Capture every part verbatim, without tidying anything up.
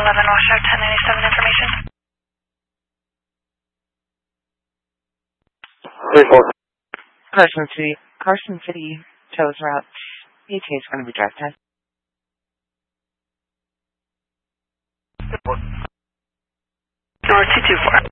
eleven Washoe, ten ninety-seven information. three four. Carson City, Carson City chose route. E T A is going to be drive time. North two two four.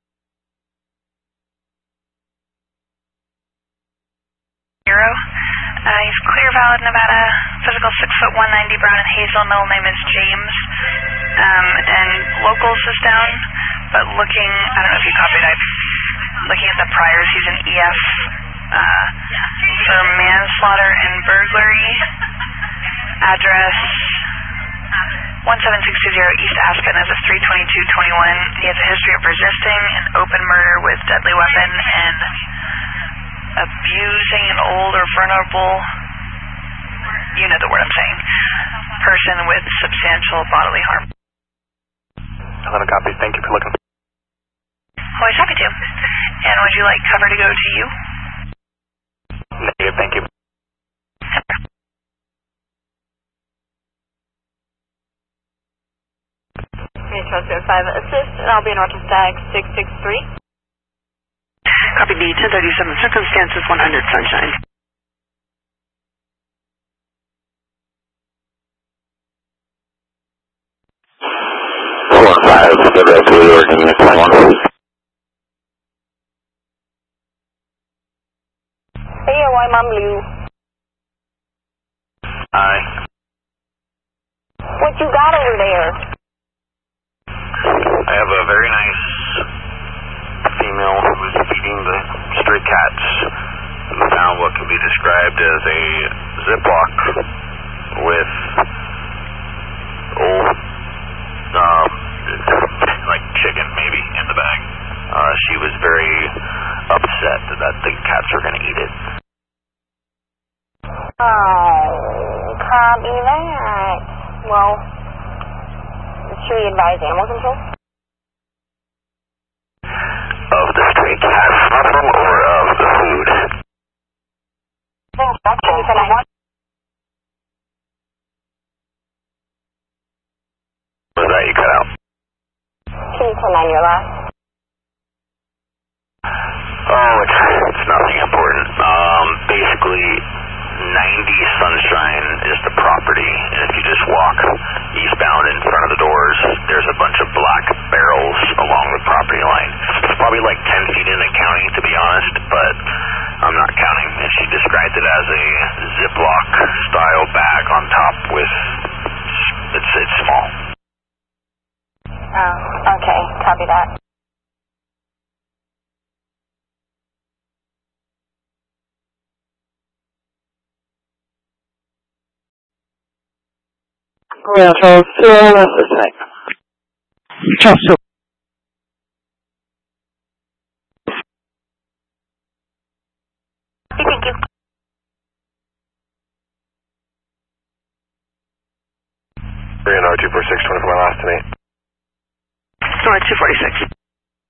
Zero. Uh, he's clear, valid, Nevada. Physical six foot one ninety, brown and hazel. Middle name is James. Um, and locals is down, but looking, I don't know if you copied, I'm looking at the priors. He's an E F uh, for manslaughter and burglary. Address one seven six two zero East Aspen as of three twenty-two twenty-one. He has a history of resisting an open murder with deadly weapon and abusing an old or vulnerable, you know the word I'm saying, person with substantial bodily harm. eleven copies. Thank you for looking. Always happy to. And would you like cover to go to you? Negative. Thank you. Transfer five assist, and I'll be in Rochester Stag six six three. Copy B, ten thirty-seven, circumstances one hundred, Sunshine. four and five, the rest of the order, unit twenty-one. Hey, why Mom Blue? Aye. What you got over there? I have a very nice female who is feeding the stray cats. We found what can be described as a Ziploc with old, um, like chicken maybe in the bag. Uh, she was very upset that the cats were going to eat it. Oh, copy that. Well, should we advise animal control? Of the stray cat problem or of the food? What was that you cut out? Can you turn on your last? Oh, it's, it's nothing important. Um, basically, ninety Sunshine is the property, and if you just walk eastbound in front of the doors, there's a bunch of black barrels along the property line. It's probably like ten feet in and counting, to be honest, but I'm not counting. And she described it as a Ziploc style bag on top with, it's, it's small. Oh, okay, copy that. Well, Charles, uh, that's the same. Charles, so. Thank you. three and R two four six, twenty-four last and eight. North two forty-six.